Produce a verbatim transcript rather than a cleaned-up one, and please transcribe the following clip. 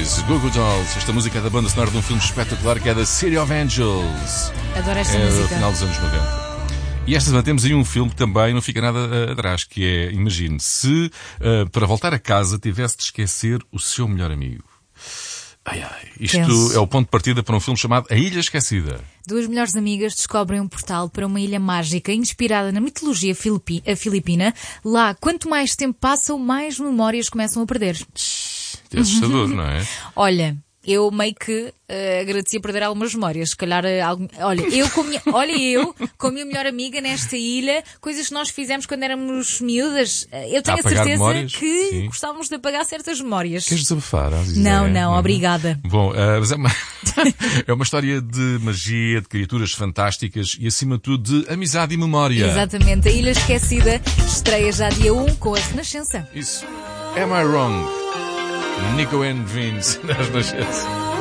Boys, Goo Goo Dolls. Esta música é da banda sonora de um filme espetacular que é da City of Angels. Adoro esta é música. É do final dos anos noventa. E esta semana temos aí um filme que também não fica nada atrás, que é, imagine, se uh, para voltar a casa tivesse de esquecer o seu melhor amigo. Ai, ai. Isto Penso. é o ponto de partida para um filme chamado A Ilha Esquecida. Duas melhores amigas descobrem um portal para uma ilha mágica inspirada na mitologia filipi- filipina. Lá, quanto mais tempo passa, mais memórias começam a perder. É assustador, não é? Olha, eu meio que uh, agradecia perder algumas memórias. Se calhar, uh, algum... olha, eu com a minha... olha, eu com a minha melhor amiga nesta ilha, coisas que nós fizemos quando éramos miúdas, uh, eu tenho a, a certeza memórias? que Sim. gostávamos de apagar certas memórias. Queres desabafar, Aziz? Não, é, não, não, obrigada. Bom, uh, mas é uma... é uma história de magia, de criaturas fantásticas e, acima de tudo, de amizade e memória. Exatamente, A Ilha Esquecida estreia já dia um com a Renascença. Isso. Am I Wrong? Nico and Vince, na Renascença.